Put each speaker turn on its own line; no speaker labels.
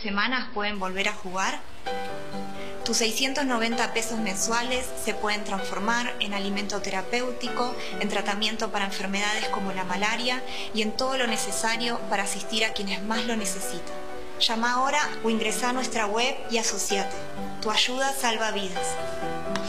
semanas pueden volver a jugar. Tus 690 pesos mensuales se pueden transformar en alimento terapéutico, en tratamiento para enfermedades como la malaria y en todo lo necesario para asistir a quienes más lo necesitan. Llama ahora o ingresa a nuestra web y asociate. Tu ayuda salva vidas.